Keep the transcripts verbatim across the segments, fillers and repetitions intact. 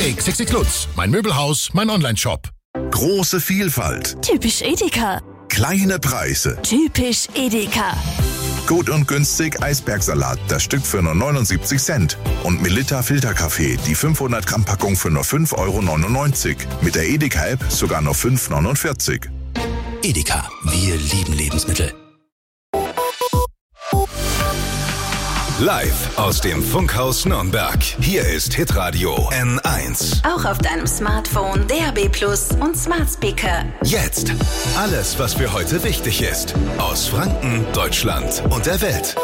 X X X Lutz, mein Möbelhaus, mein Onlineshop. Große Vielfalt. Typisch Edeka. Kleine Preise. Typisch Edeka. Gut und günstig Eisbergsalat, das Stück für nur neunundsiebzig Cent. Und Melitta Filterkaffee, die fünfhundert Gramm Packung für nur fünf Euro neunundneunzig. Mit der Edeka-App sogar nur fünf Euro neunundvierzig. Edeka, wir lieben Lebensmittel. Live aus dem Funkhaus Nürnberg. Hier ist Hitradio N eins. Auch auf deinem Smartphone, D A B Plus und Smart Speaker. Jetzt alles, was für heute wichtig ist. Aus Franken, Deutschland und der Welt.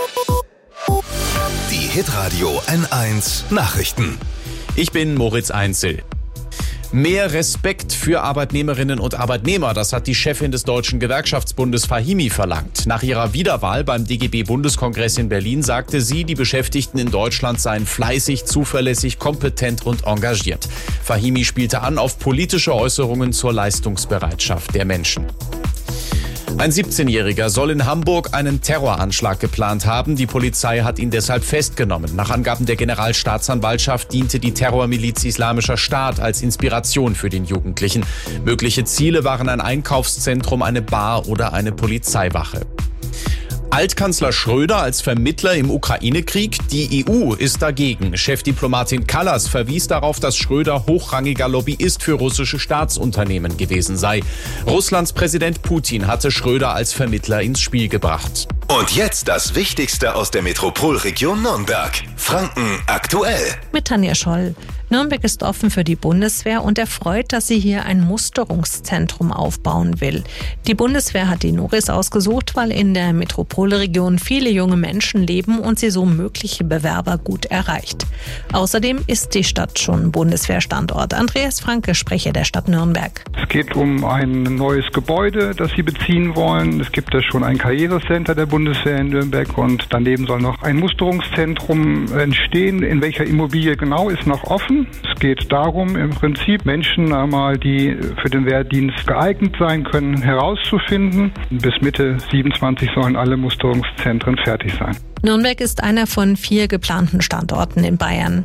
Die Hitradio N eins Nachrichten. Ich bin Moritz Einzel. Mehr Respekt für Arbeitnehmerinnen und Arbeitnehmer, das hat die Chefin des Deutschen Gewerkschaftsbundes Fahimi verlangt. Nach ihrer Wiederwahl beim D G B-Bundeskongress in Berlin sagte sie, die Beschäftigten in Deutschland seien fleißig, zuverlässig, kompetent und engagiert. Fahimi spielte an auf politische Äußerungen zur Leistungsbereitschaft der Menschen. Ein siebzehnjähriger soll in Hamburg einen Terroranschlag geplant haben. Die Polizei hat ihn deshalb festgenommen. Nach Angaben der Generalstaatsanwaltschaft diente die Terrormiliz Islamischer Staat als Inspiration für den Jugendlichen. Mögliche Ziele waren ein Einkaufszentrum, eine Bar oder eine Polizeiwache. Altkanzler Schröder als Vermittler im Ukraine-Krieg? Die E U ist dagegen. Chefdiplomatin Kallas verwies darauf, dass Schröder hochrangiger Lobbyist für russische Staatsunternehmen gewesen sei. Russlands Präsident Putin hatte Schröder als Vermittler ins Spiel gebracht. Und jetzt das Wichtigste aus der Metropolregion Nürnberg. Franken aktuell. Mit Tanja Scholl. Nürnberg ist offen für die Bundeswehr und erfreut, dass sie hier ein Musterungszentrum aufbauen will. Die Bundeswehr hat die Noris ausgesucht, weil in der Metropolregion viele junge Menschen leben und sie so mögliche Bewerber gut erreicht. Außerdem ist die Stadt schon Bundeswehrstandort. Andreas Franke, Sprecher der Stadt Nürnberg. Es geht um ein neues Gebäude, das sie beziehen wollen. Es gibt ja schon ein Karrierecenter der Bundeswehr in Nürnberg und daneben soll noch ein Musterungszentrum entstehen. In welcher Immobilie genau, ist noch offen. Es geht darum, im Prinzip Menschen einmal, die für den Wehrdienst geeignet sein können, herauszufinden. Bis Mitte siebenundzwanzig sollen alle Musterungszentren fertig sein. Nürnberg ist einer von vier geplanten Standorten in Bayern.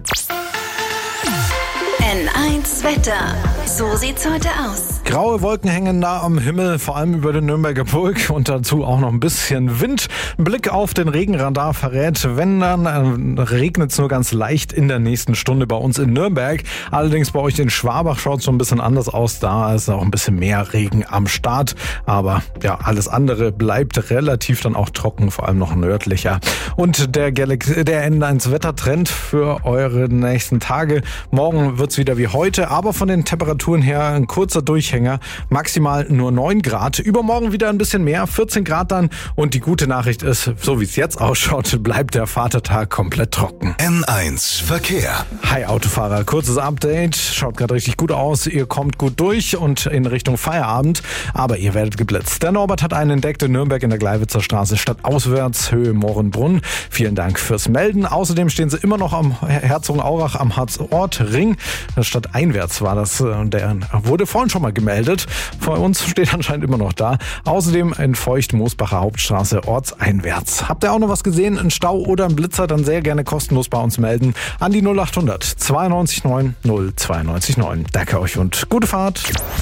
N eins Wetter. So sieht's heute aus. Graue Wolken hängen nah am Himmel, vor allem über den Nürnberger Burg und dazu auch noch ein bisschen Wind. Ein Blick auf den Regenradar verrät, wenn dann äh, regnet es nur ganz leicht in der nächsten Stunde bei uns in Nürnberg. Allerdings bei euch in Schwabach schaut es so ein bisschen anders aus. Da ist auch ein bisschen mehr Regen am Start. Aber ja, alles andere bleibt relativ dann auch trocken, vor allem noch nördlicher. Und der, Galax- der N eins Wettertrend für eure nächsten Tage. Morgen wird es wieder wie heute, aber von den Temperaturen her ein kurzer Durchhänger. Maximal nur neun Grad. Übermorgen wieder ein bisschen mehr, vierzehn Grad dann. Und die gute Nachricht ist, so wie es jetzt ausschaut, bleibt der Vatertag komplett trocken. N eins Verkehr. Hi Autofahrer, kurzes Update. Schaut gerade richtig gut aus. Ihr kommt gut durch und in Richtung Feierabend. Aber ihr werdet geblitzt. Der Norbert hat einen entdeckt in Nürnberg in der Gleiwitzer Straße, stadtauswärts, Höhe Mohrenbrunn. Vielen Dank fürs Melden. Außerdem stehen sie immer noch am Herzogenaurach am Harzort-Ring. Stadteinwärts war das. Der wurde vorhin schon mal gemeldet. Vor uns steht anscheinend immer noch da. Außerdem in Feucht-Moosbacher Hauptstraße ortseinwärts. Habt ihr auch noch was gesehen? Ein Stau oder ein Blitzer? Dann sehr gerne kostenlos bei uns melden. An die null acht hundert zweiundneunzig neun null zweiundneunzig neun. Danke euch und gute Fahrt.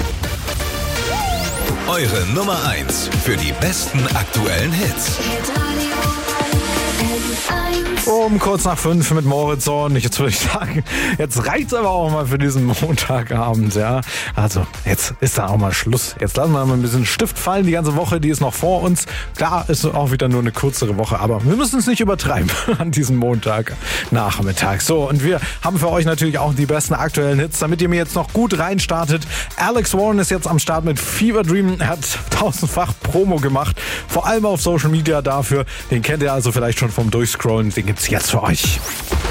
Eure Nummer eins für die besten aktuellen Hits. Um kurz nach fünf mit Moritz und jetzt würde ich sagen, jetzt reicht's aber auch mal für diesen Montagabend, ja. Also, jetzt ist da auch mal Schluss. Jetzt lassen wir mal ein bisschen Stift fallen. Die ganze Woche, die ist noch vor uns. Klar, ist auch wieder nur eine kürzere Woche, aber wir müssen es nicht übertreiben an diesem Montagnachmittag. So, und wir haben für euch natürlich auch die besten aktuellen Hits, damit ihr mir jetzt noch gut reinstartet. Alex Warren ist jetzt am Start mit Fever Dream. Er hat tausendfach Promo gemacht, vor allem auf Social Media dafür. Den kennt ihr also vielleicht schon vom Durchscrollen. Den gibt's jetzt für euch.